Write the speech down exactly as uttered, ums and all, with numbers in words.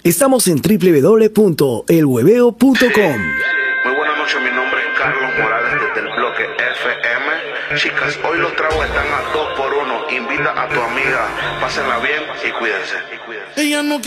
Estamos en doble u doble u doble u punto el hueveo punto com. Muy buenas noches, mi nombre es Carlos Morales desde el bloque F M. Chicas, hoy los tragos están a dos por uno. Invita a tu amiga, pásenla bien y cuídense. Y cuídense. Ella no